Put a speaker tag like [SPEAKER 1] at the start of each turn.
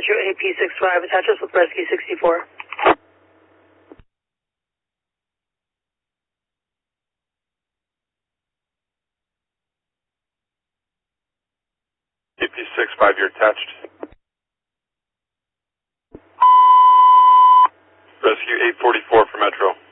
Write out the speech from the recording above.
[SPEAKER 1] Rescue AP65, attach us with Rescue 64.
[SPEAKER 2] AP65, you're attached. Rescue 844 for Metro.